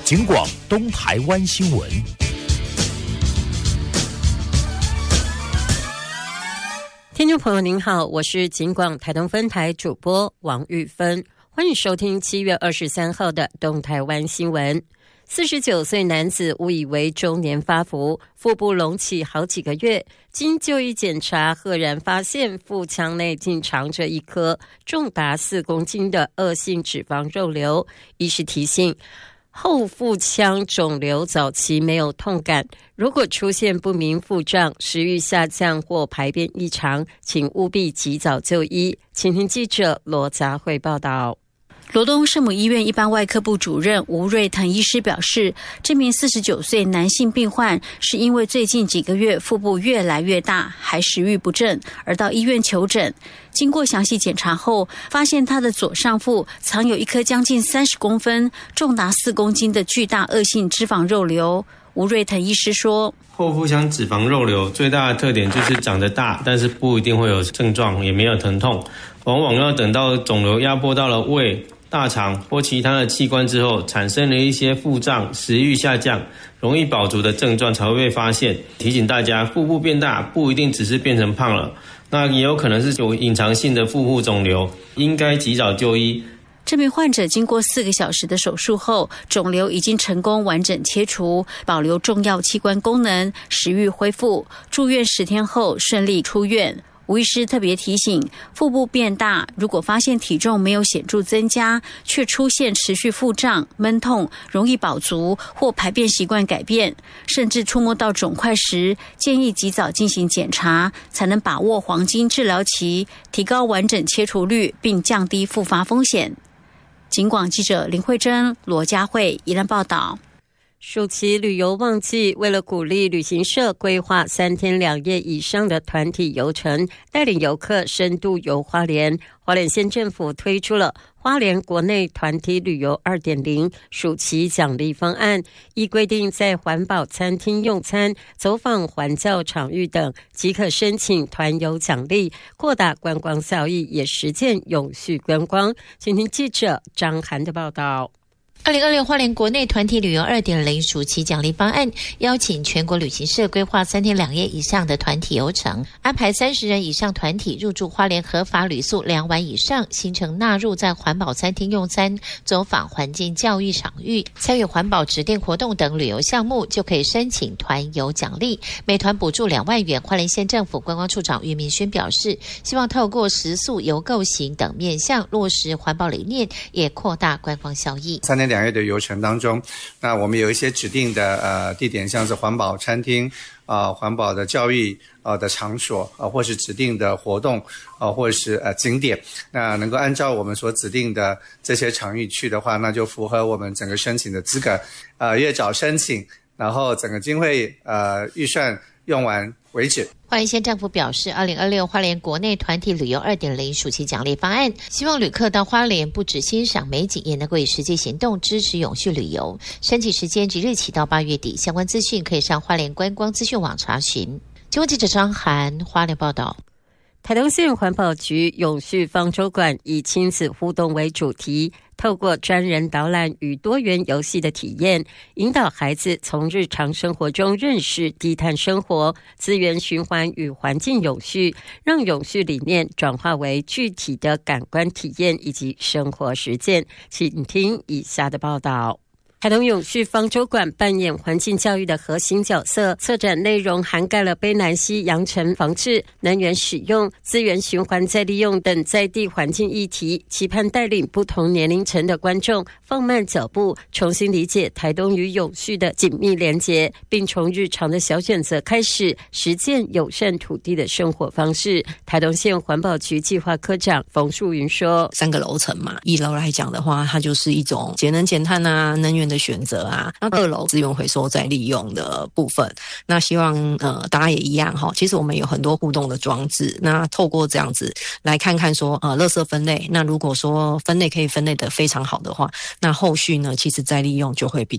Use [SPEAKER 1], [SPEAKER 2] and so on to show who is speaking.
[SPEAKER 1] 警广东台湾新闻。
[SPEAKER 2] 听众朋友您好，我是警广台东分台主播王玉芬，欢迎收听7月23号的东台湾新闻。49岁男子误以为中年发福，腹部隆起好几个月，经就医检查，赫然发现腹腔内竟藏着一颗重达4公斤的恶性脂肪肉瘤。医师提醒，后腹腔肿瘤早期没有痛感，如果出现不明腹胀、食欲下降或排便异常，请务必及早就医。请听记者罗佳慧报道。
[SPEAKER 3] 罗东圣母医院一般外科部主任吴瑞腾医师表示，这名49岁男性病患是因为最近几个月腹部越来越大，还食欲不振，而到医院求诊。经过详细检查后，发现他的左上腹藏有一颗将近30公分、重达4公斤的巨大恶性脂肪肉瘤。吴瑞腾医师说，
[SPEAKER 4] 后腹腔脂肪肉瘤最大的特点就是长得大，但是不一定会有症状，也没有疼痛，往往要等到肿瘤压迫到了胃、大肠或其他的器官之后，产生了一些腹胀、食欲下降、容易饱足的症状才会被发现。提醒大家，腹部变大不一定只是变成胖了，那也有可能是有隐藏性的腹部肿瘤，应该及早就医。
[SPEAKER 3] 这名患者经过4个小时的手术后，肿瘤已经成功完整切除，保留重要器官功能，食欲恢复。住院10天后顺利出院。吴医师特别提醒，腹部变大，如果发现体重没有显著增加，却出现持续腹胀、闷痛、容易饱足或排便习惯改变，甚至触摸到肿块时，建议及早进行检查，才能把握黄金治疗期，提高完整切除率，并降低复发风险。警广记者林慧珍、罗佳慧宜兰报道。
[SPEAKER 2] 暑期旅游旺季，为了鼓励旅行社规划3天2夜以上的团体游程，带领游客深度游花莲，花莲县政府推出了花莲国内团体旅游 2.0 暑期奖励方案，依规定在环保餐厅用餐、走访环教场域等即可申请团游奖励，扩大观光效益，也实践永续观光。请听记者张涵的报道。
[SPEAKER 5] 2026花莲国内团体旅游 2.0 暑期奖励方案，邀请全国旅行社规划3天2夜以上的团体游程，安排30人以上团体入住花莲合法旅宿2晚以上，行程纳入在环保餐厅用餐、走访环境教育场域、参与环保指定活动等旅游项目，就可以申请团游奖励，每团补助2万元。花莲县政府观光处长俞明轩表示，希望透过食宿、游购行等面向落实环保理念，也扩大观光效益。
[SPEAKER 6] 3天2夜的游程当中，那我们有一些指定的地点，像是环保餐厅环保的教育的场所或是指定的活动或者是景点，那能够按照我们所指定的这些场域去的话，那就符合我们整个申请的资格。越早申请，然后整个经费预算用完为止。
[SPEAKER 5] 花莲县政府表示，2026花莲国内团体旅游 2.0 暑期奖励方案，希望旅客到花莲不只欣赏美景，也能够以实际行动支持永续旅游。申请时间即日起到8月底，相关资讯可以上花莲观光资讯网查询。新闻记者张涵花莲报道。
[SPEAKER 2] 台东县环保局永续方舟馆以亲子互动为主题，透过专人导览与多元游戏的体验，引导孩子从日常生活中认识低碳生活、资源循环与环境永续，让永续理念转化为具体的感官体验以及生活实践。请听以下的报道。台东永续方舟馆扮演环境教育的核心角色，策展内容涵盖了卑南溪扬尘防治、能源使用、资源循环再利用等在地环境议题，期盼带领不同年龄层的观众放慢脚步，重新理解台东与永续的紧密连结，并从日常的小选择开始实践友善土地的生活方式。台东县环保局计划科长冯树云说
[SPEAKER 7] ：3个楼层嘛，1楼来讲的话，它就是一种节能减碳啊、能源的选择啊，那2楼资源回收再利用的部分，那希望大家也一样哈。其实我们有很多互动的装置，那透过这样子来看看说垃圾分类，那如果说分类可以分类的非常好的话，那后续呢其实再利用就会比